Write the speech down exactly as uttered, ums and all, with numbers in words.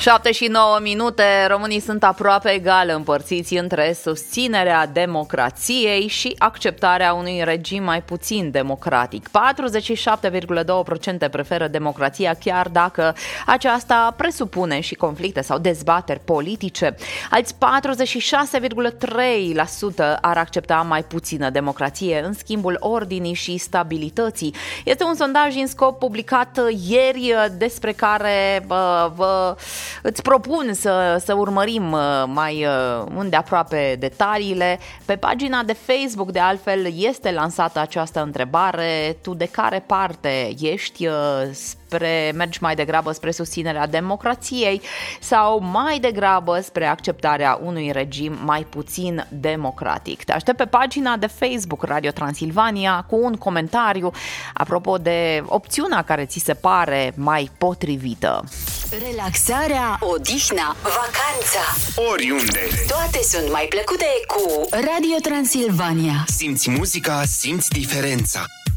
șapte și nouă minute, românii sunt aproape egal împărțiți între susținerea democrației și acceptarea unui regim mai puțin democratic. patruzeci și șapte virgulă doi la sută preferă democrația, chiar dacă aceasta presupune și conflicte sau dezbateri politice. Alți patruzeci și șase virgulă trei la sută ar accepta mai puțină democrație în schimbul ordinii și stabilității. Este un sondaj în scop publicat ieri despre care vă, vă îți propun să, să urmărim mai îndeaproape detaliile. Pe pagina de Facebook, de altfel, este lansată această întrebare: tu de care parte ești? Spre, mergi mai degrabă spre susținerea democrației sau mai degrabă spre acceptarea unui regim mai puțin democratic? Te aștept pe pagina de Facebook Radio Transilvania cu un comentariu apropo de opțiunea care ți se pare mai potrivită. Relaxarea, odihna, vacanța, oriunde, toate sunt mai plăcute cu Radio Transilvania. Simți muzica, simți diferența.